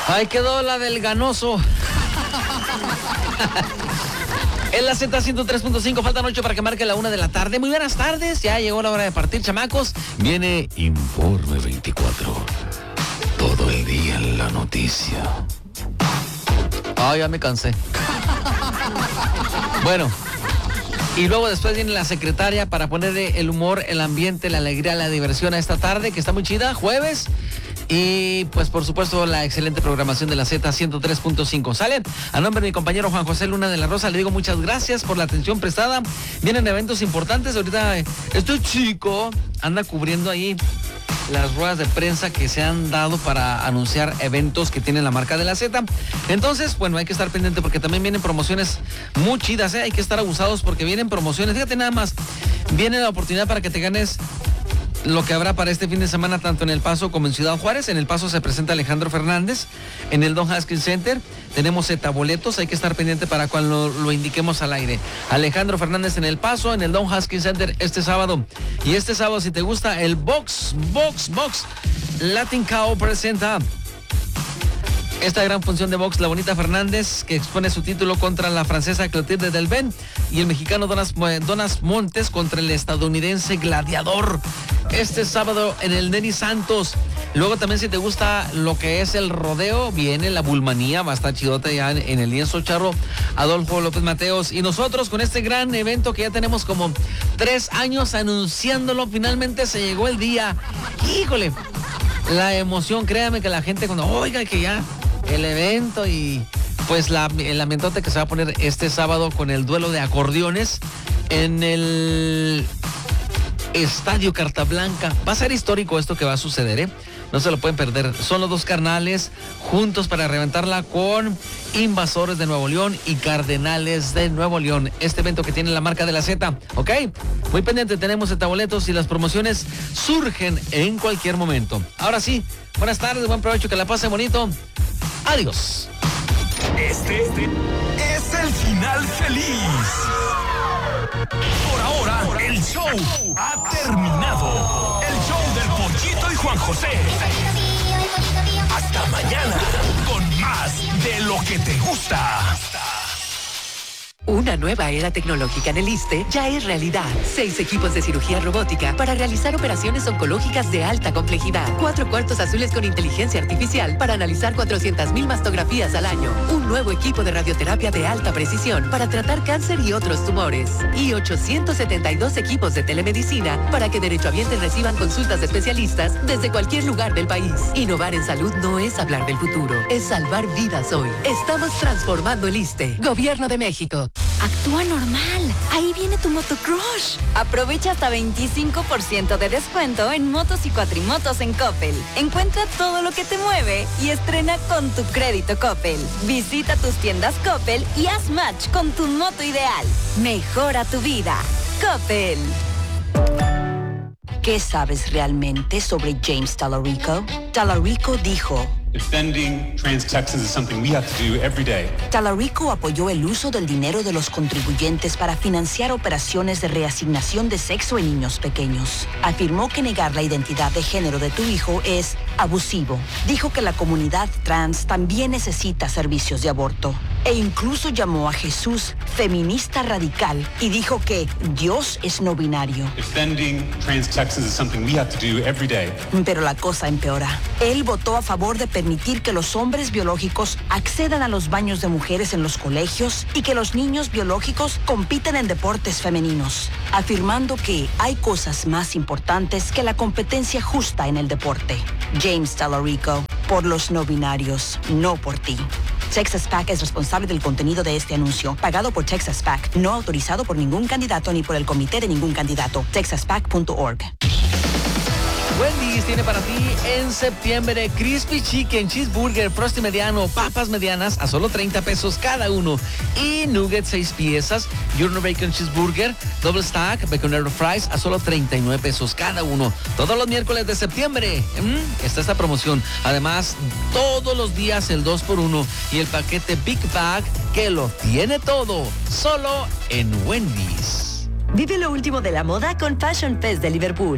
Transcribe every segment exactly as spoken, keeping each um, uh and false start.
Ahí quedó la del ganoso. En la Z ciento tres punto cinco, faltan ocho para que marque la una de la tarde. Muy buenas tardes, ya llegó la hora de partir, chamacos. Viene Informe veinticuatro. Todo el día en la noticia. Ay, ya me cansé. Bueno, y luego después viene la secretaria para ponerle el humor, el ambiente, la alegría, la diversión a esta tarde, que está muy chida, jueves. Y pues por supuesto la excelente programación de la Z ciento tres punto cinco. ¿Sale? A nombre de mi compañero Juan José Luna de la Rosa le digo muchas gracias por la atención prestada. Vienen eventos importantes. Ahorita este chico anda cubriendo ahí las ruedas de prensa que se han dado para anunciar eventos que tienen la marca de la Z. Entonces, bueno, hay que estar pendiente porque también vienen promociones muy chidas, ¿eh? Hay que estar abusados porque vienen promociones. Fíjate nada más, viene la oportunidad para que te ganes lo que habrá para este fin de semana tanto en El Paso como en Ciudad Juárez. En El Paso se presenta Alejandro Fernández, en el Don Haskins Center tenemos Z boletos, hay que estar pendiente para cuando lo, lo indiquemos al aire. Alejandro Fernández en El Paso, en el Don Haskins Center este sábado. Y este sábado, si te gusta, el Box, Box, Box Latin Cow presenta esta gran función de box, la bonita Fernández, que expone su título contra la francesa Clotilde Delben, y el mexicano Donas, Donas Montes contra el estadounidense Gladiador. Este sábado en el Neni Santos. Luego también, si te gusta lo que es el rodeo, viene la Bulmanía, va a estar chidota ya en, en el lienzo charro, Adolfo López Mateos. Y nosotros con este gran evento que ya tenemos como tres años anunciándolo, finalmente se llegó el día. Híjole, la emoción, créame que la gente cuando oiga que ya el evento y pues la, el ambientote que se va a poner este sábado con el duelo de acordeones en el Estadio Carta Blanca. Va a ser histórico esto que va a suceder, ¿eh? No se lo pueden perder. Son los dos carnales juntos para reventarla con Invasores de Nuevo León y Cardenales de Nuevo León. Este evento que tiene la marca de la Z, ¿ok? Muy pendiente, tenemos Z boletos y las promociones surgen en cualquier momento. Ahora sí, buenas tardes, buen provecho, que la pasen bonito. Adiós. Este es el final feliz. Por ahora, el show ha terminado. El show del Pollito y Juan José. Hasta mañana con más de lo que te gusta. Una nueva era tecnológica en el ISSSTE ya es realidad. Seis equipos de cirugía robótica para realizar operaciones oncológicas de alta complejidad. Cuatro cuartos azules con inteligencia artificial para analizar cuatrocientas mil mastografías al año. Un nuevo equipo de radioterapia de alta precisión para tratar cáncer y otros tumores. Y ochocientos setenta y dos equipos de telemedicina para que derechohabientes reciban consultas de especialistas desde cualquier lugar del país. Innovar en salud no es hablar del futuro, es salvar vidas hoy. Estamos transformando el ISSSTE. Gobierno de México. Actúa normal. Ahí viene tu motocrush. Aprovecha hasta veinticinco por ciento de descuento en motos y cuatrimotos en Coppel. Encuentra todo lo que te mueve y estrena con tu crédito Coppel. Visita tus tiendas Coppel y haz match con tu moto ideal. Mejora tu vida. Coppel. ¿Qué sabes realmente sobre James Tallarico? Tallarico dijo: Defending trans Texans is something we have to do every day. Tallarico apoyó el uso del dinero de los contribuyentes para financiar operaciones de reasignación de sexo en niños pequeños. Afirmó que negar la identidad de género de tu hijo es abusivo. Dijo que la comunidad trans también necesita servicios de aborto. E incluso llamó a Jesús feminista radical y dijo que Dios es no binario. Defending trans Texans is something we have to do every day. Pero la cosa empeora. Él votó a favor de permitir que los hombres biológicos accedan a los baños de mujeres en los colegios y que los niños biológicos compiten en deportes femeninos, afirmando que hay cosas más importantes que la competencia justa en el deporte. James Tallarico, por los no binarios, no por ti. Texas PAC es responsable del contenido de este anuncio, pagado por Texas PAC, no autorizado por ningún candidato ni por el comité de ningún candidato. texas pac punto org. Wendy's tiene para ti en septiembre Crispy Chicken, Cheeseburger, Frosty mediano, papas medianas a solo treinta pesos cada uno. Y Nuggets seis piezas, Junior Bacon Cheeseburger, Double Stack, Baconero Fries a solo treinta y nueve pesos cada uno. Todos los miércoles de septiembre mm, está esta promoción. Además, todos los días el dos por uno y el paquete Big Bag que lo tiene todo. Solo en Wendy's. Vive lo último de la moda con Fashion Fest de Liverpool.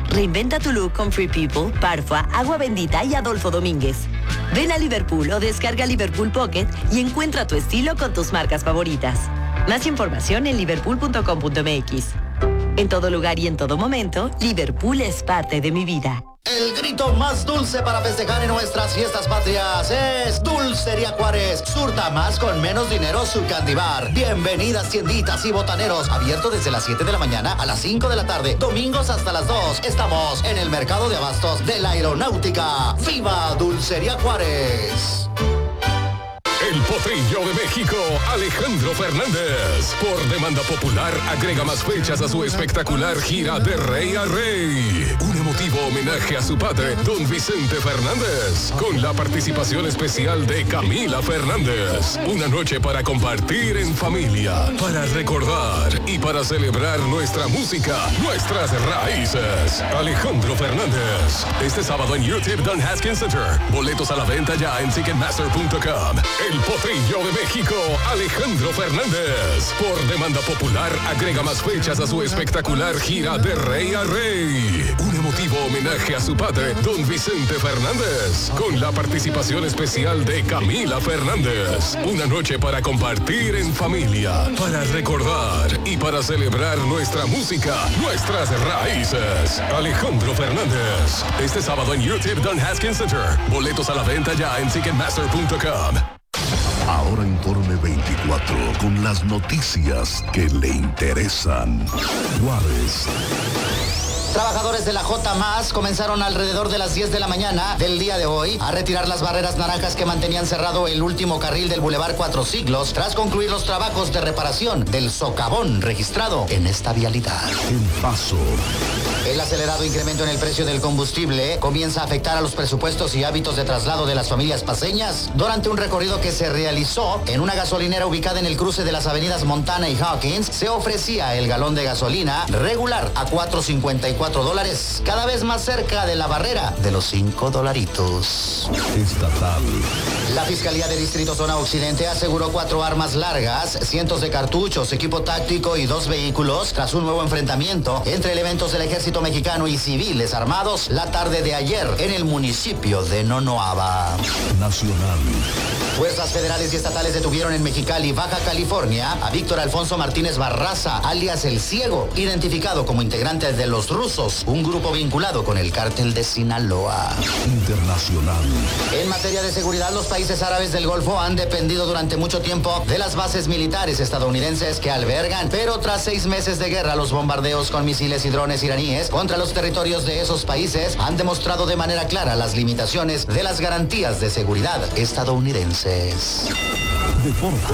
Reinventa tu look con Free People, Parfua, Agua Bendita y Adolfo Domínguez. Ven a Liverpool o descarga Liverpool Pocket y encuentra tu estilo con tus marcas favoritas. Más información en liverpool punto com punto m x. En todo lugar y en todo momento, Liverpool es parte de mi vida. El grito más dulce para festejar en nuestras fiestas patrias es Dulcería Juárez. Surta más con menos dinero su Candy Bar. Bienvenidas tienditas y botaneros. Abierto desde las siete de la mañana a las cinco de la tarde. Domingos hasta las dos. Estamos en el mercado de abastos de la Aeronáutica. ¡Viva Dulcería Juárez! El potrillo de México, Alejandro Fernández. Por demanda popular, agrega más fechas a su espectacular gira de rey a rey. Un emotivo homenaje a su padre, don Vicente Fernández, con la participación especial de Camila Fernández. Una noche para compartir en familia, para recordar y para celebrar nuestra música, nuestras raíces. Alejandro Fernández. Este sábado en YouTube Don Haskins Center. Boletos a la venta ya en ticketmaster punto com. El potrillo de México, Alejandro Fernández. Por demanda popular, agrega más fechas a su espectacular gira de rey a rey. Un emotivo homenaje a su padre, don Vicente Fernández, con la participación especial de Camila Fernández. Una noche para compartir en familia, para recordar y para celebrar nuestra música, nuestras raíces. Alejandro Fernández. Este sábado en YouTube Don Haskins Center. Boletos a la venta ya en ticketmaster punto com. Ahora Informe veinticuatro con las noticias que le interesan. Juárez. Trabajadores de la J más comenzaron alrededor de las diez de la mañana del día de hoy a retirar las barreras naranjas que mantenían cerrado el último carril del Boulevard Cuatro Siglos tras concluir los trabajos de reparación del socavón registrado en esta vialidad. El Paso. El acelerado incremento en el precio del combustible comienza a afectar a los presupuestos y hábitos de traslado de las familias paceñas. Durante un recorrido que se realizó en una gasolinera ubicada en el cruce de las avenidas Montana y Hawkins, se ofrecía el galón de gasolina regular a cuatro cincuenta y cuatro dólares, cada vez más cerca de la barrera de los cinco dolaritos. Estatal. La Fiscalía de Distrito Zona Occidente aseguró cuatro armas largas, cientos de cartuchos, equipo táctico y dos vehículos tras un nuevo enfrentamiento entre elementos del ejército mexicano y civiles armados la tarde de ayer en el municipio de Nonoaba. Nacional. Fuerzas federales y estatales detuvieron en Mexicali, Baja California, a Víctor Alfonso Martínez Barraza, alias El Ciego, identificado como integrante de Los Rusos, un grupo vinculado con el cártel de Sinaloa. Internacional. En materia de seguridad, los países árabes del Golfo han dependido durante mucho tiempo de las bases militares estadounidenses que albergan, pero tras seis meses de guerra, los bombardeos con misiles y drones iraníes contra los territorios de esos países han demostrado de manera clara las limitaciones de las garantías de seguridad estadounidenses. Deportes.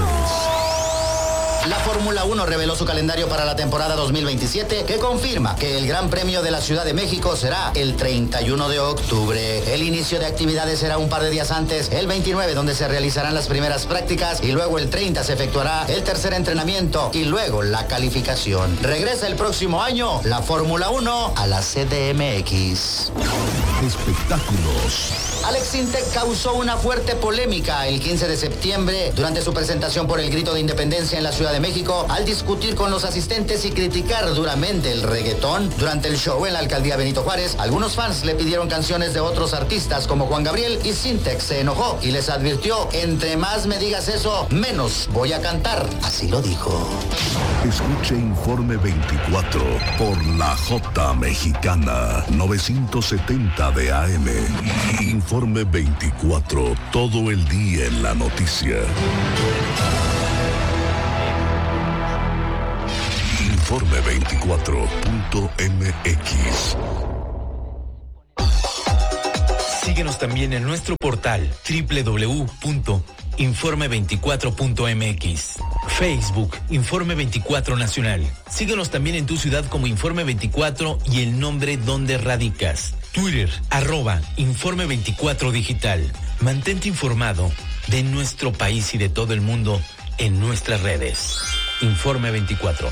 La Fórmula uno reveló su calendario para la temporada dos mil veintisiete, que confirma que el Gran Premio de la Ciudad de México será el treinta y uno de octubre. El inicio de actividades será un par de días antes, el veintinueve, donde se realizarán las primeras prácticas, y luego el treinta se efectuará el tercer entrenamiento y luego la calificación. Regresa el próximo año la Fórmula uno a la C D M X. Espectáculos. Alex Sintek causó una fuerte polémica el quince de septiembre durante su presentación por el Grito de Independencia en la Ciudad de México al discutir con los asistentes y criticar duramente el reggaetón. Durante el show en la alcaldía Benito Juárez, algunos fans le pidieron canciones de otros artistas como Juan Gabriel y Sintek se enojó y les advirtió: entre más me digas eso, menos voy a cantar. Así lo dijo. Escuche Informe veinticuatro por la J Mexicana novecientos setenta de A M. Informe veinticuatro, todo el día en la noticia. Informe veinticuatro punto m x. Síguenos también en nuestro portal doble u doble u doble u punto informe veinticuatro punto m x. Facebook, Informe veinticuatro Nacional. Síguenos también en tu ciudad como Informe veinticuatro y el nombre donde radicas. Twitter, arroba Informe veinticuatro Digital. Mantente informado de nuestro país y de todo el mundo en nuestras redes. Informe veinticuatro.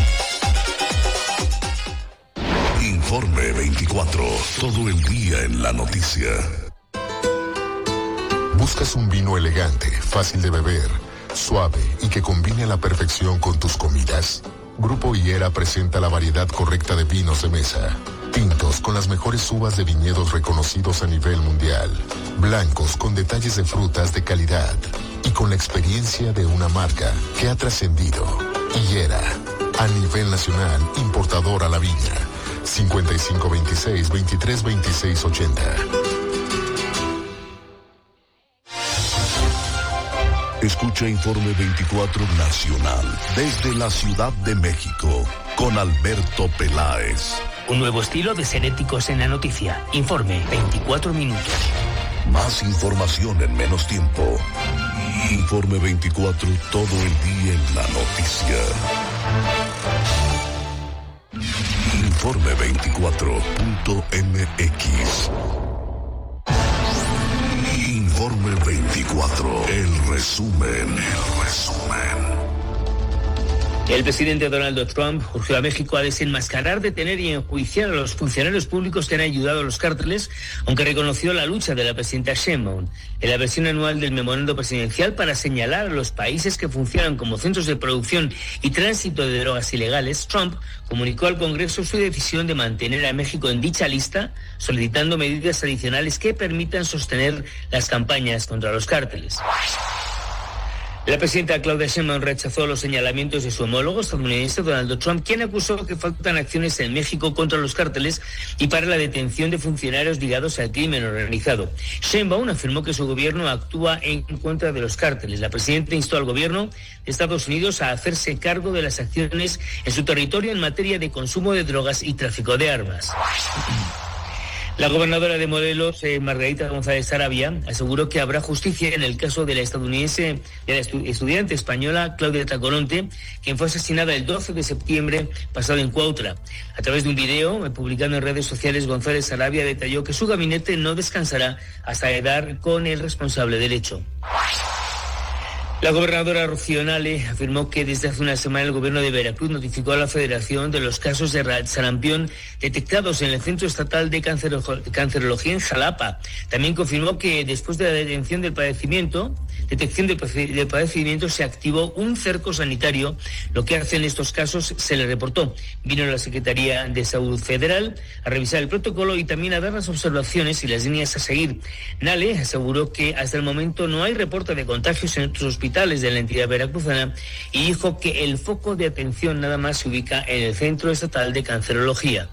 Informe veinticuatro, todo el día en la noticia. ¿Buscas un vino elegante, fácil de beber, suave y que combine a la perfección con tus comidas? Grupo Higuera presenta la variedad correcta de vinos de mesa. Tintos con las mejores uvas de viñedos reconocidos a nivel mundial. Blancos con detalles de frutas de calidad. Y con la experiencia de una marca que ha trascendido. Higuera, a nivel nacional, importadora La Viña. cincuenta y cinco veintiséis, veintitrés veintiséis ochenta. Escucha Informe veinticuatro Nacional desde la Ciudad de México con Alberto Peláez. Un nuevo estilo de ser éticos en la noticia. Informe veinticuatro minutos. Más información en menos tiempo. Informe veinticuatro, todo el día en la noticia. Informe veinticuatro punto m x. Informe veinticuatro, el resumen, el resumen. El presidente Donald Trump urgió a México a desenmascarar, detener y enjuiciar a los funcionarios públicos que han ayudado a los cárteles, aunque reconoció la lucha de la presidenta Sheinbaum. En la versión anual del memorando presidencial para señalar a los países que funcionan como centros de producción y tránsito de drogas ilegales, Trump comunicó al Congreso su decisión de mantener a México en dicha lista, solicitando medidas adicionales que permitan sostener las campañas contra los cárteles. La presidenta Claudia Sheinbaum rechazó los señalamientos de su homólogo estadounidense Donald Trump, quien acusó que faltan acciones en México contra los cárteles y para la detención de funcionarios ligados al crimen organizado. Sheinbaum afirmó que su gobierno actúa en contra de los cárteles. La presidenta instó al gobierno de Estados Unidos a hacerse cargo de las acciones en su territorio en materia de consumo de drogas y tráfico de armas. La gobernadora de Morelos, eh, Margarita González Sarabia, aseguró que habrá justicia en el caso de la estadounidense, de la estu- estudiante española Claudia Tacoronte, quien fue asesinada el doce de septiembre pasado en Cuautla. A través de un video eh, publicado en redes sociales, González Sarabia detalló que su gabinete no descansará hasta dar con el responsable del hecho. La gobernadora Rocío Nale afirmó que desde hace una semana el gobierno de Veracruz notificó a la Federación de los casos de sarampión detectados en el Centro Estatal de Cancero- Cancerología en Jalapa. También confirmó que después de la detención del padecimiento, detección del, del padecimiento se activó un cerco sanitario. Lo que hace en estos casos se le reportó. Vino la Secretaría de Salud Federal a revisar el protocolo y también a dar las observaciones y las líneas a seguir. Nale aseguró que hasta el momento no hay reporte de contagios en otros hospitales de la entidad veracruzana y dijo que el foco de atención nada más se ubica en el Centro Estatal de Cancerología.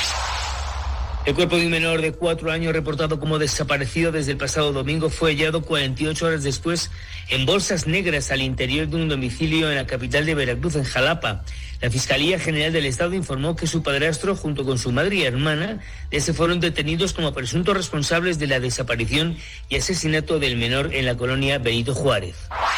El cuerpo de un menor de cuatro años reportado como desaparecido desde el pasado domingo fue hallado cuarenta y ocho horas después en bolsas negras al interior de un domicilio en la capital de Veracruz, en Jalapa. La Fiscalía General del Estado informó que su padrastro, junto con su madre y hermana, se fueron detenidos como presuntos responsables de la desaparición y asesinato del menor en la colonia Benito Juárez.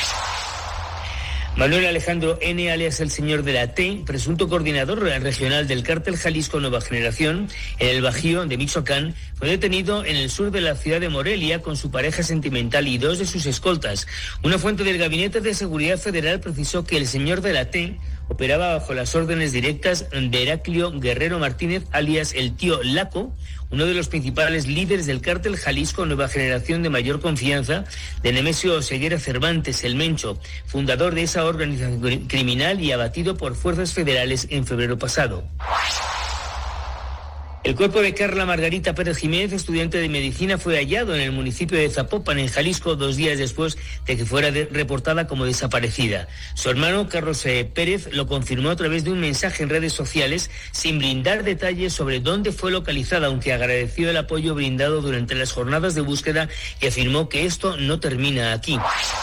Manuel Alejandro N., alias el Señor de la T., presunto coordinador regional del cártel Jalisco Nueva Generación, en el Bajío de Michoacán, fue detenido en el sur de la ciudad de Morelia con su pareja sentimental y dos de sus escoltas. Una fuente del Gabinete de Seguridad Federal precisó que el Señor de la T operaba bajo las órdenes directas de Heraclio Guerrero Martínez, alias el Tío Laco, uno de los principales líderes del cártel Jalisco Nueva Generación de mayor confianza, de Nemesio Ceguera Cervantes, el Mencho, fundador de esa organización criminal y abatido por fuerzas federales en febrero pasado. El cuerpo de Carla Margarita Pérez Jiménez, estudiante de medicina, fue hallado en el municipio de Zapopan, en Jalisco, dos días después de que fuera de, reportada como desaparecida. Su hermano, Carlos eh, Pérez, lo confirmó a través de un mensaje en redes sociales, sin brindar detalles sobre dónde fue localizada, aunque agradeció el apoyo brindado durante las jornadas de búsqueda y afirmó que esto no termina aquí.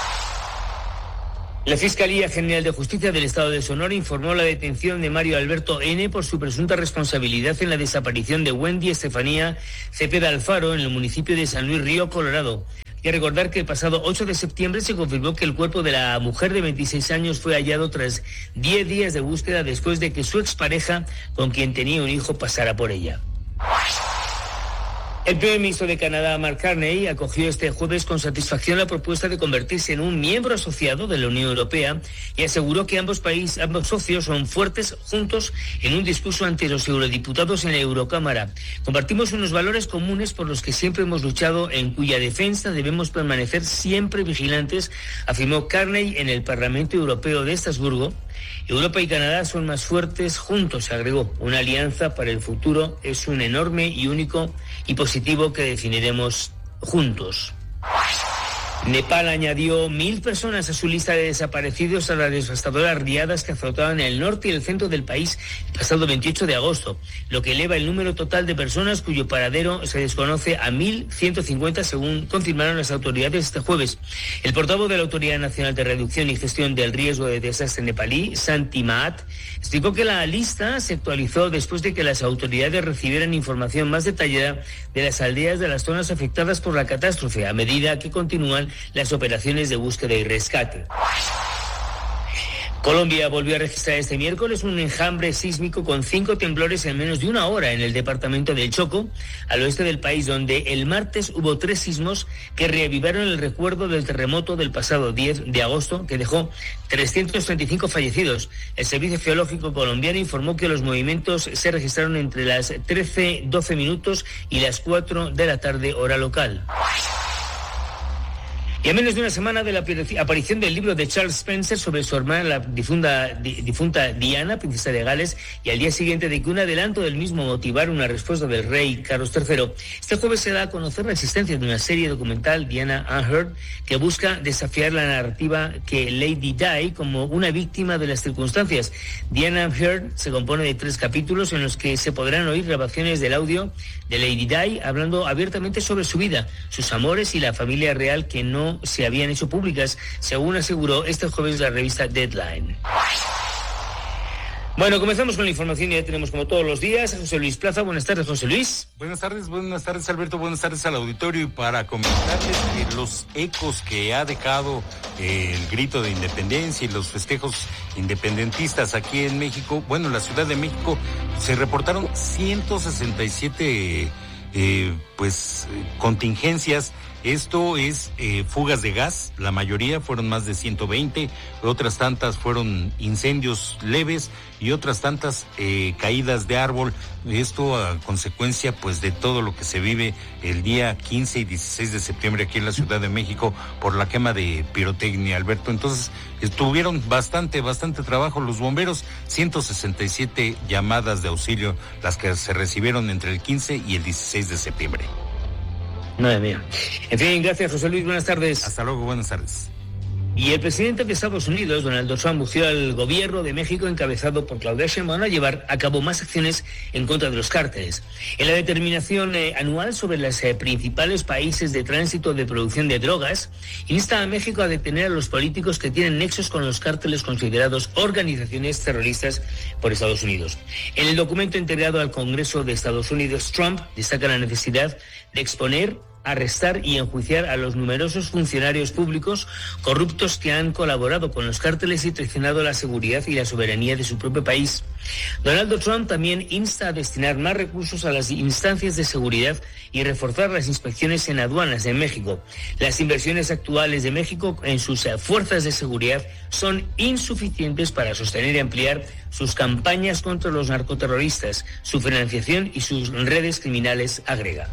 La Fiscalía General de Justicia del Estado de Sonora informó la detención de Mario Alberto N. por su presunta responsabilidad en la desaparición de Wendy Estefanía Cepeda Alfaro en el municipio de San Luis Río, Colorado. Hay que recordar que el pasado ocho de septiembre se confirmó que el cuerpo de la mujer de veintiséis años fue hallado tras diez días de búsqueda después de que su expareja, con quien tenía un hijo, pasara por ella. El primer ministro de Canadá, Mark Carney, acogió este jueves con satisfacción la propuesta de convertirse en un miembro asociado de la Unión Europea y aseguró que ambos países, ambos socios son fuertes juntos en un discurso ante los eurodiputados en la Eurocámara. Compartimos unos valores comunes por los que siempre hemos luchado, en cuya defensa debemos permanecer siempre vigilantes, afirmó Carney en el Parlamento Europeo de Estrasburgo. Europa y Canadá son más fuertes juntos, agregó. Una alianza para el futuro es un enorme y único y positivo que definiremos juntos. Nepal añadió mil personas a su lista de desaparecidos a las devastadoras riadas que azotaban el norte y el centro del país el pasado veintiocho de agosto, lo que eleva el número total de personas cuyo paradero se desconoce a mil ciento cincuenta, según confirmaron las autoridades este jueves. El portavoz de la Autoridad Nacional de Reducción y Gestión del Riesgo de Desastre nepalí, Santi Mahat, explicó que la lista se actualizó después de que las autoridades recibieran información más detallada de las aldeas de las zonas afectadas por la catástrofe, a medida que continúan las operaciones de búsqueda y rescate. Colombia volvió a registrar este miércoles un enjambre sísmico con cinco temblores en menos de una hora en el departamento del Chocó, al oeste del país, donde el martes hubo tres sismos que reavivaron el recuerdo del terremoto del pasado diez de agosto, que dejó trescientos treinta y cinco fallecidos. El Servicio Geológico colombiano informó que los movimientos se registraron entre las trece doce minutos y las cuatro de la tarde, hora local. Y a menos de una semana de la aparición del libro de Charles Spencer sobre su hermana, la difunta, difunta Diana, princesa de Gales, y al día siguiente de que un adelanto del mismo motivara una respuesta del rey Carlos tercero, este jueves se da a conocer la existencia de una serie documental, Diana Unheard, que busca desafiar la narrativa que Lady Di como una víctima de las circunstancias. Diana Unheard se compone de tres capítulos en los que se podrán oír grabaciones del audio de Lady Di hablando abiertamente sobre su vida, sus amores y la familia real que no se habían hecho públicas, según aseguró este jueves la revista Deadline. Bueno, comenzamos con la información y ya tenemos como todos los días a José Luis Plaza. Buenas tardes, José Luis. Buenas tardes, buenas tardes, Alberto, buenas tardes al auditorio, y para comentarles que los ecos que ha dejado eh, el grito de independencia y los festejos independentistas aquí en México, bueno, en la Ciudad de México se reportaron ciento sesenta y siete eh, pues contingencias. Esto es eh, fugas de gas, la mayoría fueron más de ciento veinte, otras tantas fueron incendios leves y otras tantas eh, caídas de árbol. Esto a consecuencia pues de todo lo que se vive el día quince y dieciséis de septiembre aquí en la Ciudad de México por la quema de pirotecnia, Alberto. Entonces tuvieron bastante, bastante trabajo los bomberos, ciento sesenta y siete llamadas de auxilio las que se recibieron entre el quince y el dieciséis de septiembre. Madre mía. En fin, gracias, José Luis. Buenas tardes. Hasta luego, buenas tardes. Y el presidente de Estados Unidos, Donald Trump, urgió al gobierno de México, encabezado por Claudia Sheinbaum, a llevar a cabo más acciones en contra de los cárteles. En la determinación eh, anual sobre los eh, principales países de tránsito de producción de drogas, insta a México a detener a los políticos que tienen nexos con los cárteles considerados organizaciones terroristas por Estados Unidos. En el documento entregado al Congreso de Estados Unidos, Trump destaca la necesidad de exponer, arrestar y enjuiciar a los numerosos funcionarios públicos corruptos que han colaborado con los cárteles y traicionado la seguridad y la soberanía de su propio país. Donald Trump también insta a destinar más recursos a las instancias de seguridad y reforzar las inspecciones en aduanas en México. Las inversiones actuales de México en sus fuerzas de seguridad son insuficientes para sostener y ampliar sus campañas contra los narcoterroristas, su financiación y sus redes criminales, agrega.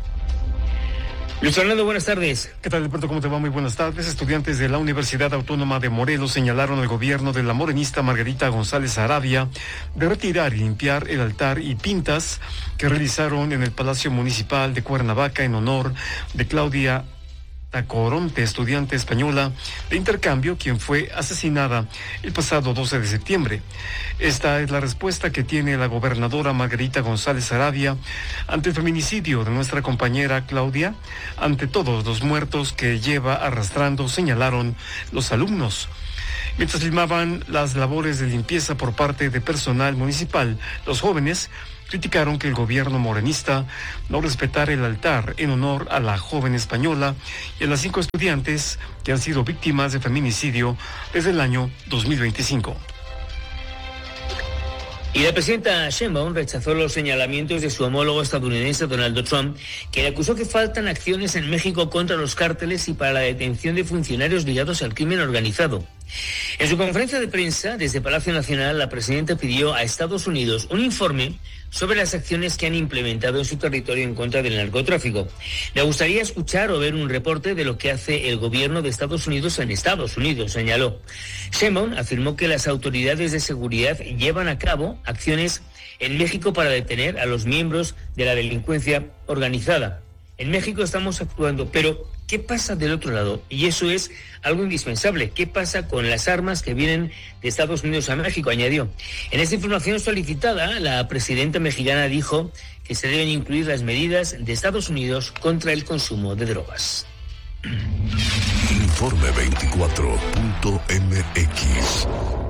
Luis Fernando, buenas tardes. ¿Qué tal, Alberto? ¿Cómo te va? Muy buenas tardes. Estudiantes de la Universidad Autónoma de Morelos señalaron al gobierno de la morenista Margarita González Arabia de retirar y limpiar el altar y pintas que realizaron en el Palacio Municipal de Cuernavaca en honor de Claudia Tacoronte, estudiante española de intercambio, quien fue asesinada el pasado doce de septiembre. Esta es la respuesta que tiene la gobernadora Margarita González Arabia ante el feminicidio de nuestra compañera Claudia, ante todos los muertos que lleva arrastrando, señalaron los alumnos. Mientras filmaban las labores de limpieza por parte de personal municipal, los jóvenes criticaron que el gobierno morenista no respetara el altar en honor a la joven española y a las cinco estudiantes que han sido víctimas de feminicidio desde el año dos mil veinticinco. Y la presidenta Sheinbaum rechazó los señalamientos de su homólogo estadounidense Donald Trump, que le acusó que faltan acciones en México contra los cárteles y para la detención de funcionarios ligados al crimen organizado. En su conferencia de prensa desde Palacio Nacional, la presidenta pidió a Estados Unidos un informe sobre las acciones que han implementado en su territorio en contra del narcotráfico. Le gustaría escuchar o ver un reporte de lo que hace el gobierno de Estados Unidos en Estados Unidos, señaló. Sheinbaum afirmó que las autoridades de seguridad llevan a cabo acciones en México para detener a los miembros de la delincuencia organizada. En México estamos actuando, pero ¿qué pasa del otro lado? Y eso es algo indispensable. ¿Qué pasa con las armas que vienen de Estados Unidos a México?, añadió. En esta información solicitada, la presidenta mexicana dijo que se deben incluir las medidas de Estados Unidos contra el consumo de drogas. Informe veinticuatro punto m x.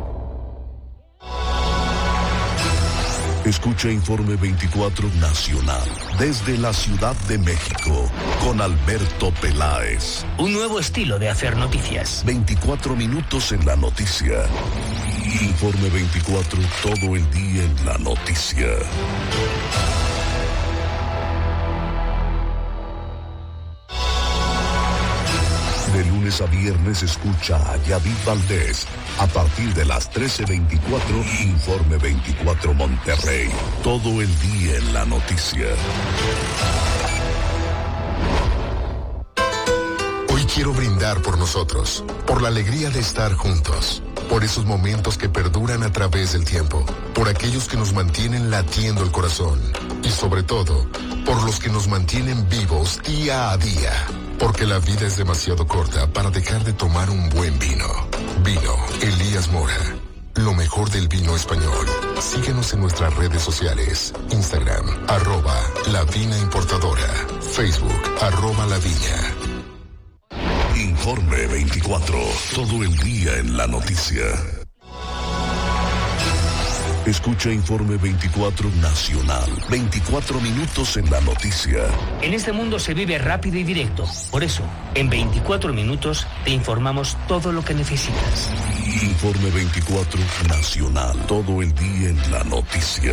Escucha Informe veinticuatro Nacional desde la Ciudad de México con Alberto Peláez. Un nuevo estilo de hacer noticias. veinticuatro minutos en la noticia. Informe veinticuatro, todo el día en la noticia. De lunes a viernes escucha a Yadid Valdés. A partir de las trece veinticuatro, Informe veinticuatro Monterrey. Todo el día en la noticia. Hoy quiero brindar por nosotros, por la alegría de estar juntos, por esos momentos que perduran a través del tiempo, por aquellos que nos mantienen latiendo el corazón y sobre todo, por los que nos mantienen vivos día a día. Porque la vida es demasiado corta para dejar de tomar un buen vino. Vino Elías Mora. Lo mejor del vino español. Síguenos en nuestras redes sociales. Instagram, arroba La Vina Importadora. Facebook, arroba La Viña. Informe veinticuatro. Todo el día en la noticia. Escucha Informe veinticuatro Nacional. veinticuatro minutos en la noticia. En este mundo se vive rápido y directo. Por eso, en veinticuatro minutos te informamos todo lo que necesitas. Informe veinticuatro Nacional. Todo el día en la noticia.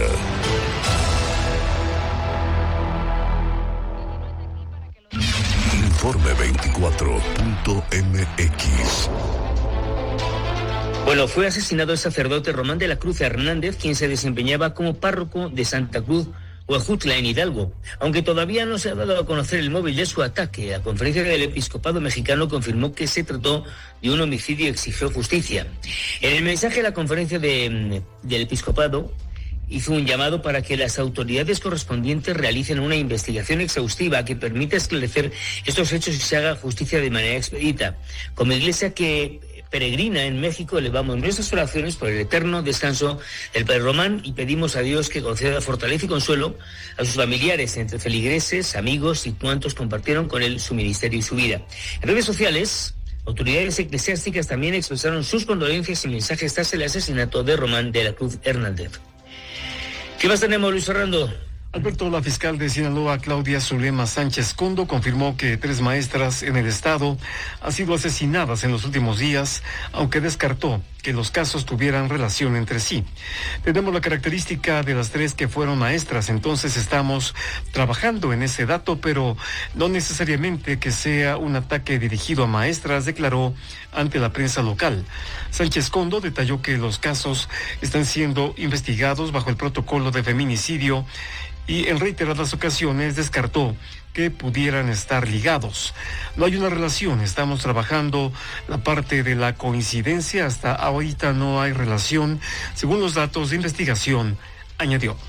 Informe veinticuatro punto m x. Bueno, fue asesinado el sacerdote Román de la Cruz Hernández, quien se desempeñaba como párroco de Santa Cruz Huejutla, en Hidalgo. Aunque todavía no se ha dado a conocer el móvil de su ataque, la Conferencia del Episcopado Mexicano confirmó que se trató de un homicidio y exigió justicia. En el mensaje, la Conferencia de, del Episcopado hizo un llamado para que las autoridades correspondientes realicen una investigación exhaustiva que permita esclarecer estos hechos y se haga justicia de manera expedita. Como iglesia que peregrina en México, elevamos nuestras oraciones por el eterno descanso del Padre Román y pedimos a Dios que conceda fortaleza y consuelo a sus familiares, entre feligreses, amigos y cuantos compartieron con él su ministerio y su vida. En redes sociales, autoridades eclesiásticas también expresaron sus condolencias y mensajes tras el asesinato de Román de la Cruz Hernández. ¿Qué más tenemos, Luis Fernando? Alberto, la fiscal de Sinaloa, Claudia Zulema Sánchez Condo, confirmó que tres maestras en el estado han sido asesinadas en los últimos días, aunque descartó que los casos tuvieran relación entre sí. Tenemos la característica de las tres que fueron maestras, entonces estamos trabajando en ese dato, pero no necesariamente que sea un ataque dirigido a maestras, declaró ante la prensa local. Sánchez Condo detalló que los casos están siendo investigados bajo el protocolo de feminicidio y en reiteradas ocasiones descartó que pudieran estar ligados. No hay una relación, estamos trabajando la parte de la coincidencia, hasta ahorita no hay relación, según los datos de investigación, añadió.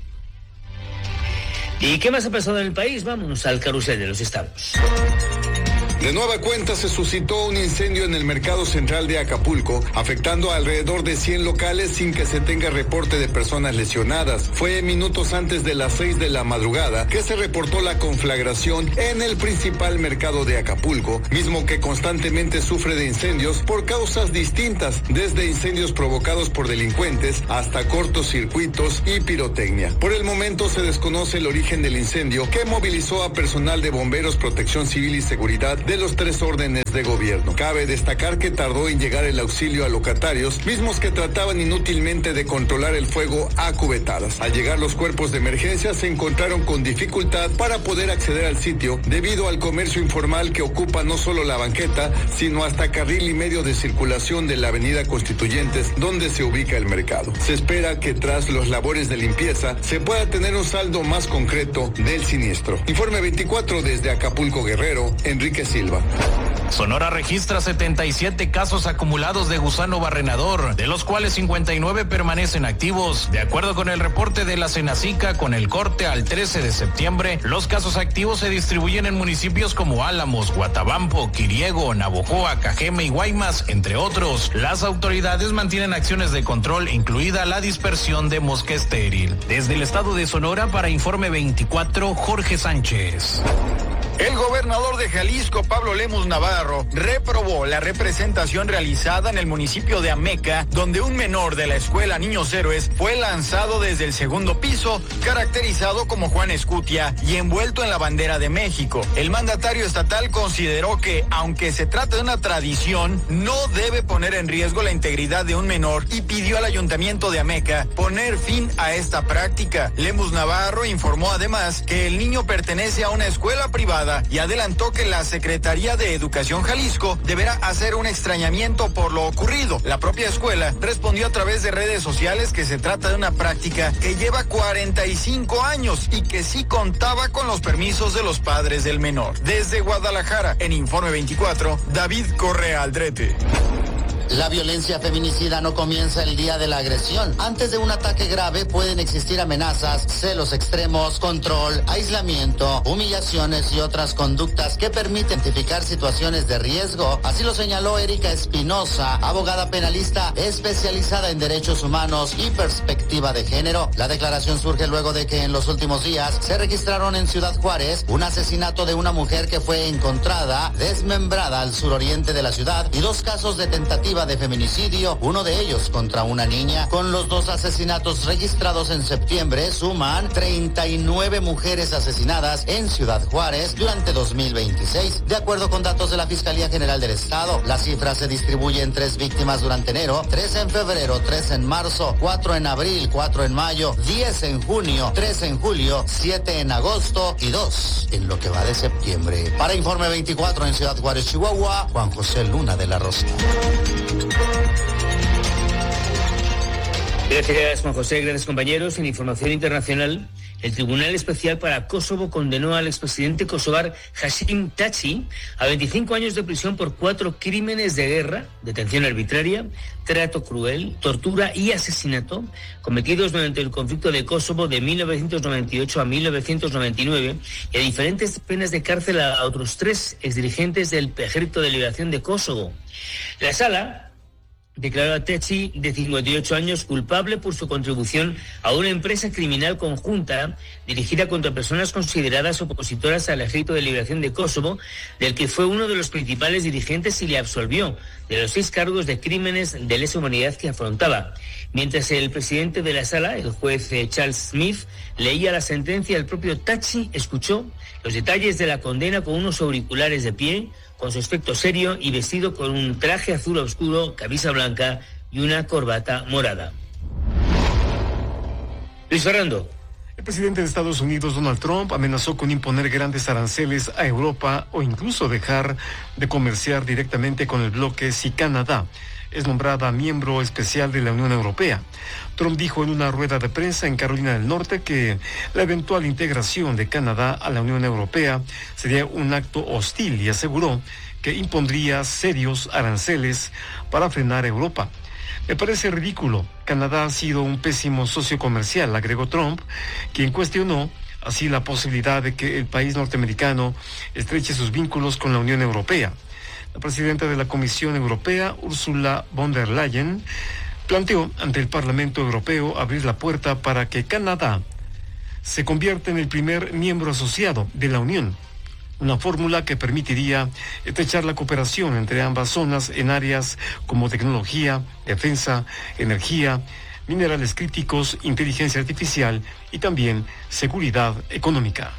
¿Y qué más ha pasado en el país? Vámonos al carrusel de los estados. De nueva cuenta se suscitó un incendio en el mercado central de Acapulco, afectando a alrededor de cien locales sin que se tenga reporte de personas lesionadas. Fue minutos antes de las seis de la madrugada que se reportó la conflagración en el principal mercado de Acapulco, mismo que constantemente sufre de incendios por causas distintas, desde incendios provocados por delincuentes hasta cortocircuitos y pirotecnia. Por el momento se desconoce el origen del incendio que movilizó a personal de bomberos, protección civil y seguridad de de los tres órdenes de gobierno. Cabe destacar que tardó en llegar el auxilio a locatarios, mismos que trataban inútilmente de controlar el fuego a cubetadas. Al llegar los cuerpos de emergencia se encontraron con dificultad para poder acceder al sitio debido al comercio informal que ocupa no solo la banqueta, sino hasta carril y medio de circulación de la avenida Constituyentes, donde se ubica el mercado. Se espera que tras las labores de limpieza se pueda tener un saldo más concreto del siniestro. Informe veinticuatro desde Acapulco, Guerrero, Enrique Silva. Sonora registra setenta y siete casos acumulados de gusano barrenador, de los cuales cincuenta y nueve permanecen activos. De acuerdo con el reporte de la Senacica, con el corte al trece de septiembre, los casos activos se distribuyen en municipios como Álamos, Guatabampo, Quiriego, Navojoa, Cajeme y Guaymas, entre otros. Las autoridades mantienen acciones de control, incluida la dispersión de mosca estéril. Desde el estado de Sonora, para Informe veinticuatro, Jorge Sánchez. El gobernador de Jalisco, Pablo Lemus Navarro, reprobó la representación realizada en el municipio de Ameca, donde un menor de la escuela Niños Héroes fue lanzado desde el segundo piso, caracterizado como Juan Escutia y envuelto en la bandera de México. El mandatario estatal consideró que, aunque se trata de una tradición, no debe poner en riesgo la integridad de un menor y pidió al ayuntamiento de Ameca poner fin a esta práctica. Lemus Navarro informó además que el niño pertenece a una escuela privada y adelantó que la Secretaría de Educación Jalisco deberá hacer un extrañamiento por lo ocurrido. La propia escuela respondió a través de redes sociales que se trata de una práctica que lleva cuarenta y cinco años y que sí contaba con los permisos de los padres del menor. Desde Guadalajara, en Informe veinticuatro, David Correa Aldrete. La violencia feminicida no comienza el día de la agresión. Antes de un ataque grave pueden existir amenazas, celos extremos, control, aislamiento, humillaciones y otras conductas que permiten identificar situaciones de riesgo. Así lo señaló Erika Espinosa, abogada penalista especializada en derechos humanos y perspectiva de género. La declaración surge luego de que en los últimos días se registraron en Ciudad Juárez un asesinato de una mujer que fue encontrada desmembrada al suroriente de la ciudad y dos casos de tentativa de feminicidio, uno de ellos contra una niña. Con los dos asesinatos registrados en septiembre, suman treinta y nueve mujeres asesinadas en Ciudad Juárez durante dos mil veintiséis. De acuerdo con datos de la Fiscalía General del Estado, la cifra se distribuye en tres víctimas durante enero, tres en febrero, tres en marzo, cuatro en abril, cuatro en mayo, diez en junio, tres en julio, siete en agosto y dos en lo que va de septiembre. Para Informe veinticuatro en Ciudad Juárez, Chihuahua, Juan José Luna de la Rosa. Gracias, Juan José. Gracias, compañeros. En información internacional, el Tribunal Especial para Kosovo condenó al expresidente kosovar Hashim Thaçi a veinticinco años de prisión por cuatro crímenes de guerra, detención arbitraria, trato cruel, tortura y asesinato cometidos durante el conflicto de Kosovo de mil novecientos noventa y ocho a mil novecientos noventa y nueve y a diferentes penas de cárcel a otros tres exdirigentes del Ejército de Liberación de Kosovo. La sala declaró a Thaçi, de cincuenta y ocho años, culpable por su contribución a una empresa criminal conjunta dirigida contra personas consideradas opositoras al Ejército de Liberación de Kosovo, del que fue uno de los principales dirigentes y le absolvió de los seis cargos de crímenes de lesa humanidad que afrontaba. Mientras el presidente de la sala, el juez Charles Smith, leía la sentencia, el propio Thaçi escuchó los detalles de la condena con unos auriculares de pie, con su aspecto serio y vestido con un traje azul oscuro, camisa blanca y una corbata morada. Luis Fernando. El presidente de Estados Unidos, Donald Trump, amenazó con imponer grandes aranceles a Europa o incluso dejar de comerciar directamente con el bloque si Canadá es nombrada miembro especial de la Unión Europea. Trump dijo en una rueda de prensa en Carolina del Norte que la eventual integración de Canadá a la Unión Europea sería un acto hostil y aseguró que impondría serios aranceles para frenar a Europa. Me parece ridículo. Canadá ha sido un pésimo socio comercial, agregó Trump, quien cuestionó así la posibilidad de que el país norteamericano estreche sus vínculos con la Unión Europea. La presidenta de la Comisión Europea, Ursula von der Leyen, planteó ante el Parlamento Europeo abrir la puerta para que Canadá se convierta en el primer miembro asociado de la Unión, una fórmula que permitiría estrechar la cooperación entre ambas zonas en áreas como tecnología, defensa, energía, minerales críticos, inteligencia artificial y también seguridad económica.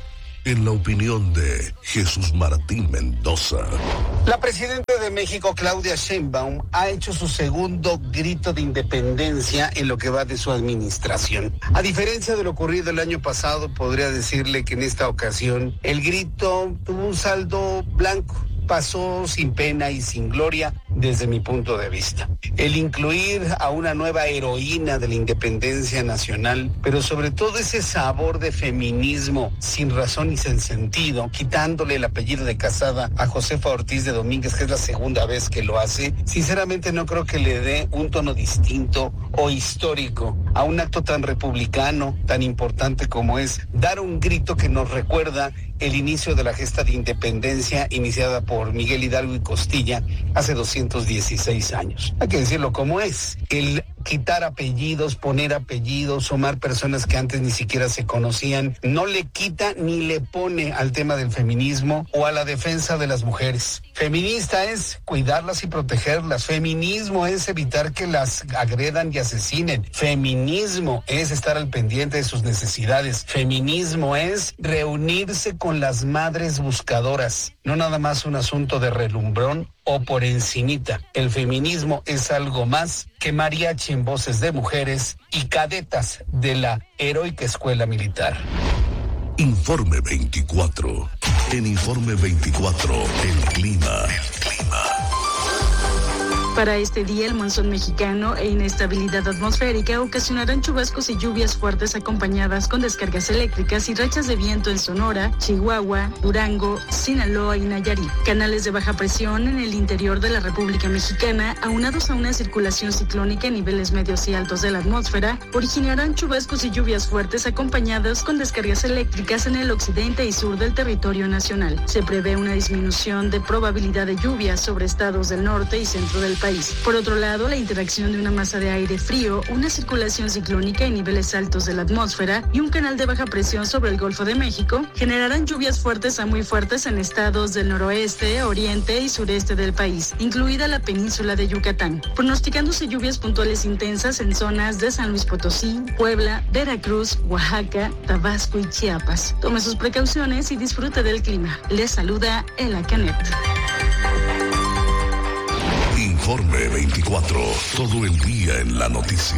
en la opinión de Jesús Martín Mendoza. La presidenta de México, Claudia Sheinbaum, ha hecho su segundo grito de independencia en lo que va de su administración. A diferencia de lo ocurrido el año pasado, podría decirle que en esta ocasión el grito tuvo un saldo blanco. Pasó sin pena y sin gloria desde mi punto de vista. El incluir a una nueva heroína de la independencia nacional, pero sobre todo ese sabor de feminismo sin razón y sin sentido, quitándole el apellido de casada a Josefa Ortiz de Domínguez, que es la segunda vez que lo hace, sinceramente no creo que le dé un tono distinto o histórico a un acto tan republicano, tan importante como es dar un grito que nos recuerda el inicio de la gesta de independencia iniciada por Miguel Hidalgo y Costilla hace doscientos dieciséis años. Hay que decirlo como es. El quitar apellidos, poner apellidos, sumar personas que antes ni siquiera se conocían, no le quita ni le pone al tema del feminismo o a la defensa de las mujeres. Feminista es cuidarlas y protegerlas. Feminismo es evitar que las agredan y asesinen. Feminismo es estar al pendiente de sus necesidades. Feminismo es reunirse con las madres buscadoras. No nada más un asunto de relumbrón o por encimita. El feminismo es algo más que mariachi en voces de mujeres y cadetas de la heroica escuela militar. Informe veinticuatro. En Informe veinticuatro, el clima. El clima. Para este día, el monzón mexicano e inestabilidad atmosférica ocasionarán chubascos y lluvias fuertes acompañadas con descargas eléctricas y rachas de viento en Sonora, Chihuahua, Durango, Sinaloa y Nayarit. Canales de baja presión en el interior de la República Mexicana, aunados a una circulación ciclónica en niveles medios y altos de la atmósfera, originarán chubascos y lluvias fuertes acompañadas con descargas eléctricas en el occidente y sur del territorio nacional. Se prevé una disminución de probabilidad de lluvias sobre estados del norte y centro del país. Por otro lado, la interacción de una masa de aire frío, una circulación ciclónica en niveles altos de la atmósfera y un canal de baja presión sobre el Golfo de México generarán lluvias fuertes a muy fuertes en estados del noroeste, oriente y sureste del país, incluida la península de Yucatán, pronosticándose lluvias puntuales intensas en zonas de San Luis Potosí, Puebla, Veracruz, Oaxaca, Tabasco y Chiapas. Tome sus precauciones y disfrute del clima. Les saluda Ela Canet. Informe veinticuatro, todo el día en la noticia.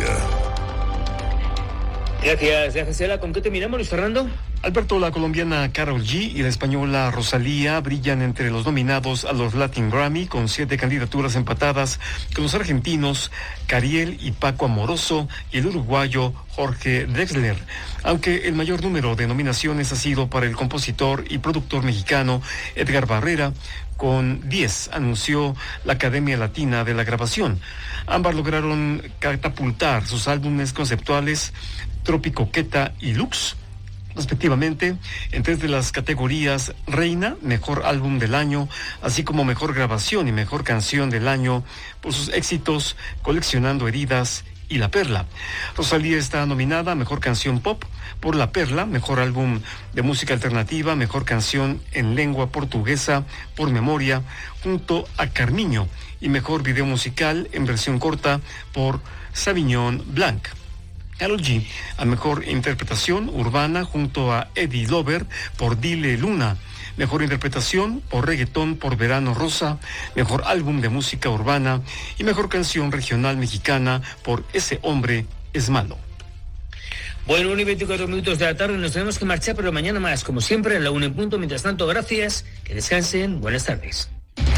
Gracias, gracias, Ela. ¿Con qué terminamos, Luis Fernando? Alberto, la colombiana Karol G y la española Rosalía brillan entre los nominados a los Latin Grammy con siete candidaturas empatadas con los argentinos Cariel y Paco Amoroso y el uruguayo Jorge Drexler, aunque el mayor número de nominaciones ha sido para el compositor y productor mexicano Edgar Barrera, con diez, anunció la Academia Latina de la Grabación. Ambas lograron catapultar sus álbumes conceptuales Tropicoqueta y Lux, respectivamente, en tres de las categorías Reina, Mejor Álbum del Año, así como Mejor Grabación y Mejor Canción del Año, por sus éxitos Coleccionando Heridas y La Perla. Rosalía está nominada a Mejor Canción Pop por La Perla, Mejor Álbum de Música Alternativa, Mejor Canción en Lengua Portuguesa por Memoria, junto a Carmiño, y Mejor Video Musical en versión corta por Sauvignon Blanc. Karol G a Mejor Interpretación Urbana junto a Eddie Lover por Dile Luna. Mejor Interpretación por Reggaetón por Verano Rosa, Mejor Álbum de Música Urbana y Mejor Canción Regional Mexicana por Ese Hombre es Malo. Bueno, una y veinticuatro minutos de la tarde, nos tenemos que marchar, pero mañana más, como siempre, a la una en punto. Mientras tanto, gracias, que descansen, buenas tardes.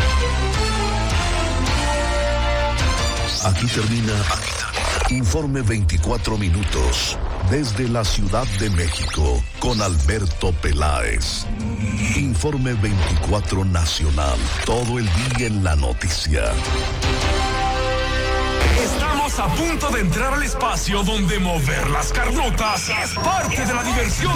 Aquí termina, aquí termina. Informe veinticuatro minutos. Desde la Ciudad de México, con Alberto Peláez. Informe veinticuatro Nacional. Todo el día en la noticia. Estamos a punto de entrar al espacio donde mover las carnotas es parte de la diversión.